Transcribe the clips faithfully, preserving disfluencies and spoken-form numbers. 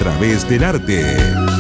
través del arte.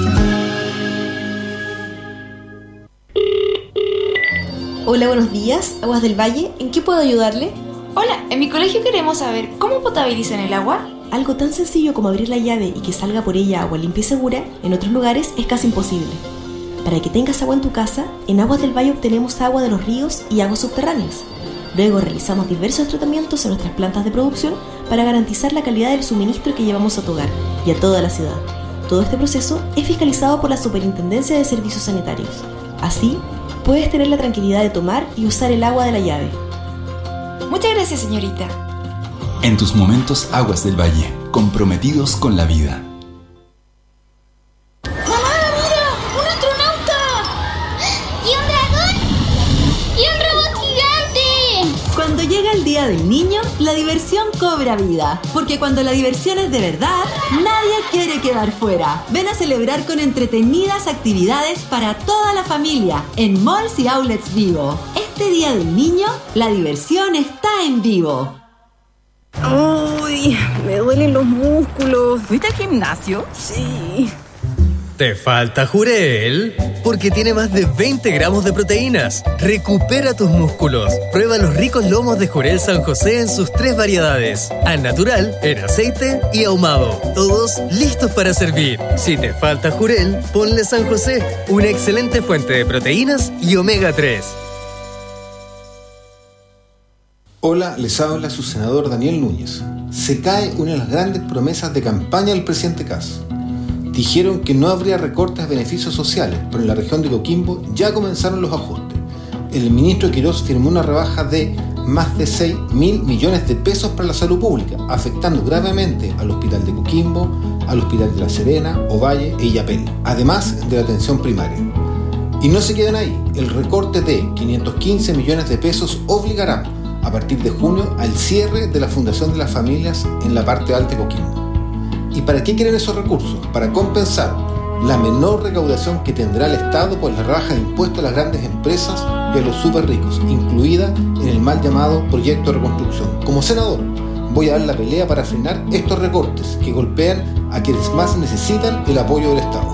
Hola, buenos días. Aguas del Valle, ¿en qué puedo ayudarle? Hola, en mi colegio queremos saber cómo potabilizan el agua. Algo tan sencillo como abrir la llave y que salga por ella agua limpia y segura, en otros lugares es casi imposible. Para que tengas agua en tu casa, en Aguas del Valle obtenemos agua de los ríos y aguas subterráneas. Luego realizamos diversos tratamientos en nuestras plantas de producción para garantizar la calidad del suministro que llevamos a tu hogar y a toda la ciudad. Todo este proceso es fiscalizado por la Superintendencia de Servicios Sanitarios. Así, puedes tener la tranquilidad de tomar y usar el agua de la llave. Muchas gracias, señorita. En tus momentos, Aguas del Valle, comprometidos con la vida. ¡Mamá, mira! ¡Un astronauta! ¿Y un dragón? ¡Y un robot gigante! Cuando llega el Día del Niño, la diversión cobra vida. Porque cuando la diversión es de verdad, nadie quiere quedar fuera. Ven a celebrar con entretenidas actividades para toda la familia en Malls y Outlets Vivo. Este Día del Niño, la diversión está en Vivo. Uy, me duelen los músculos. ¿Fuiste al gimnasio? Sí. ¿Te falta Jurel? Porque tiene más de veinte gramos de proteínas. Recupera tus músculos. Prueba los ricos lomos de Jurel San José en sus tres variedades: al natural, en aceite y ahumado. Todos listos para servir. Si te falta Jurel, ponle San José, una excelente fuente de proteínas y omega tres. Hola, les habla su senador Daniel Núñez. Se cae una de las grandes promesas de campaña del presidente Kast. Dijeron que no habría recortes de beneficios sociales, pero en la región de Coquimbo ya comenzaron los ajustes. El ministro Quirós firmó una rebaja de más de seis mil millones de pesos para la salud pública, afectando gravemente al Hospital de Coquimbo, al Hospital de La Serena, Ovalle e Illapel, además de la atención primaria. Y no se quedan ahí. El recorte de quinientos quince millones de pesos obligará a partir de junio al cierre de la Fundación de las Familias en la parte alta de Coquimbo. ¿Y para qué quieren esos recursos? Para compensar la menor recaudación que tendrá el Estado por la rebaja de impuestos a las grandes empresas y a los súper ricos, incluida en el mal llamado proyecto de reconstrucción. Como senador, voy a dar la pelea para frenar estos recortes que golpean a quienes más necesitan el apoyo del Estado.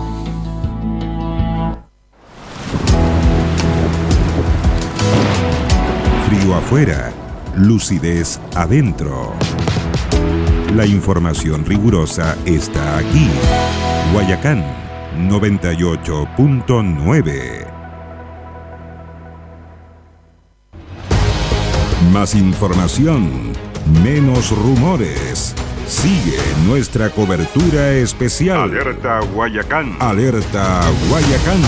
Frío afuera, lucidez adentro. La información rigurosa está aquí. Guayacán noventa y ocho punto nueve. Más información, menos rumores. Sigue nuestra cobertura especial. Alerta Guayacán. Alerta Guayacán.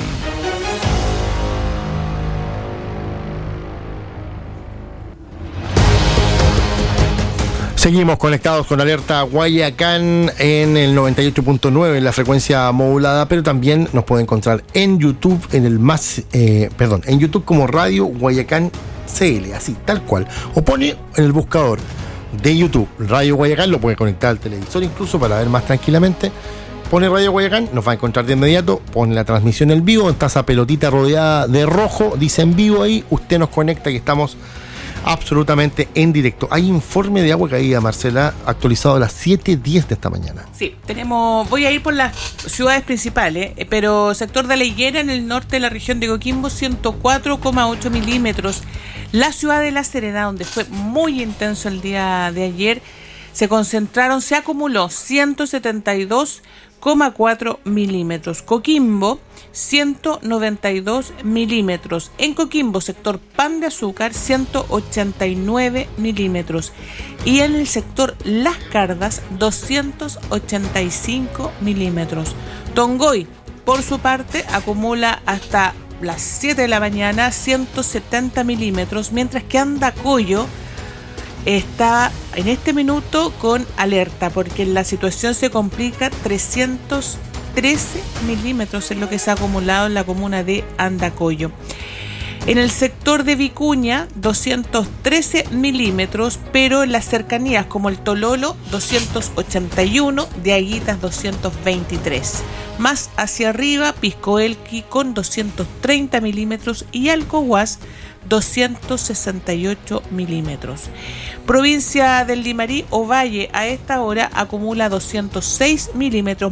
Seguimos conectados con Alerta Guayacán en el noventa y ocho punto nueve en la frecuencia modulada, pero también nos puede encontrar en YouTube, en el más, eh, perdón, en YouTube como Radio Guayacán C L, así, tal cual. O pone en el buscador de YouTube Radio Guayacán, lo puede conectar al televisor incluso para ver más tranquilamente. Pone Radio Guayacán, nos va a encontrar de inmediato, pone la transmisión en vivo, está esa pelotita rodeada de rojo, dice en vivo ahí, usted nos conecta y estamos absolutamente en directo. Hay informe de agua caída, Marcela, actualizado a las siete diez de esta mañana. Sí, tenemos, voy a ir por las ciudades principales, eh, pero sector de La Higuera, en el norte de la región de Coquimbo, ciento cuatro coma ocho milímetros. La ciudad de La Serena, donde fue muy intenso el día de ayer, se concentraron, se acumuló ciento setenta y dos coma cuatro milímetros. Coquimbo, ciento noventa y dos milímetros. En Coquimbo, sector Pan de Azúcar, ciento ochenta y nueve milímetros. Y en el sector Las Cardas, doscientos ochenta y cinco milímetros. Tongoy, por su parte, acumula hasta las siete de la mañana ciento setenta milímetros, mientras que Andacollo está en este minuto con alerta porque la situación se complica. Trescientos trece milímetros es lo que se ha acumulado en la comuna de Andacollo. En el sector de Vicuña, doscientos trece milímetros, pero en las cercanías como el Tololo, doscientos ochenta y uno, de Aguitas, doscientos veintitrés. Más hacia arriba, Piscoelqui con doscientos treinta milímetros y Alcohuas, doscientos sesenta y ocho milímetros. Provincia del Limarí, Ovalle, a esta hora acumula doscientos seis milímetros.